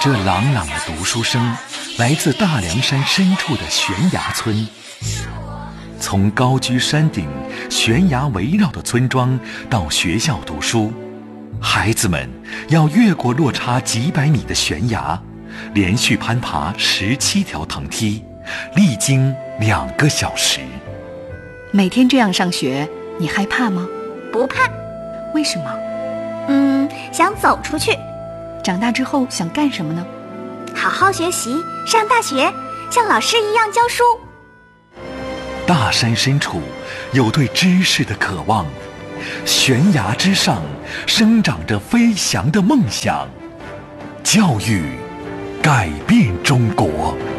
这朗朗的读书声来自大凉山深处的悬崖村。从高居山顶、悬崖围绕的村庄到学校读书，孩子们要越过落差几百米的悬崖，连续攀爬17条藤梯，历经2个小时。 每天这样上学，你害怕吗？ 不怕。 为什么？ 想走出去。 长大之后想干什么呢？ 好好学习，上大学，像老师一样教书。 大山深处有对知识的渴望，悬崖之上生长着飞翔的梦想。教育改变中国。